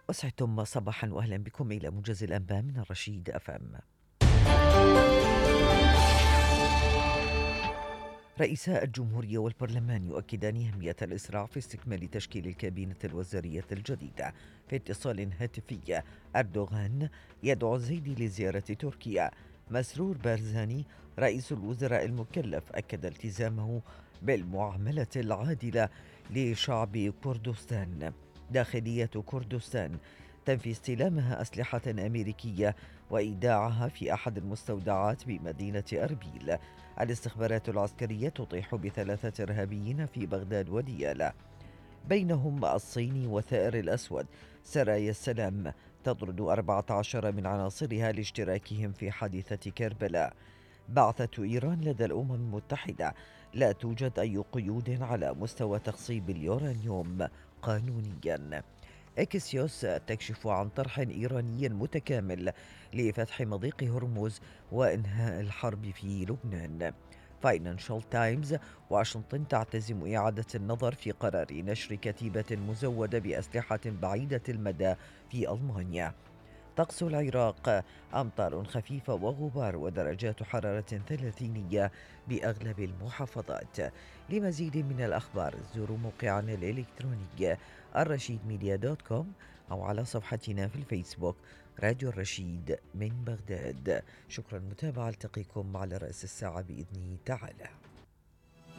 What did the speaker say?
أسعدتم صباحا وأهلا بكم إلى موجز الأنباء من الرشيد أفهم. رئيسا الجمهورية والبرلمان يؤكدان أهمية الإسراع في استكمال تشكيل الكابينة الوزارية الجديدة. في اتصال هاتفي، أردوغان يدعو الزيدي لزيارة تركيا. مسرور بارزاني رئيس الوزراء المكلف أكد التزامه بالمعاملة العادلة لشعب كردستان. داخلية كردستان تنفي استلامها أسلحة أمريكية وإيداعها في أحد المستودعات بمدينة أربيل. الاستخبارات العسكرية تطيح ب3 إرهابيين في بغداد وديالى، بينهم الصيني وثائر الأسود. سرايا السلام تطرد 14 من عناصرها لاشتراكهم في حادثة كربلاء. بعثة إيران لدى الأمم المتحدة: لا توجد أي قيود على مستوى تخصيب اليورانيوم قانونيا. إكسيوس تكشف عن طرح إيراني متكامل لفتح مضيق هرمز وإنهاء الحرب في لبنان. فاينانشال تايمز: واشنطن تعتزم إعادة النظر في قرار نشر كتيبة مزودة بأسلحة بعيدة المدى في ألمانيا. طقس العراق: أمطار خفيفة وغبار ودرجات حرارة 30 بأغلب المحافظات. لمزيد من الأخبار زوروا موقعنا الإلكتروني الرشيد أو على صفحتنا في الفيسبوك راديو الرشيد من بغداد. شكرا متابعة، التقيكم على رأس الساعة بإذن تعالى.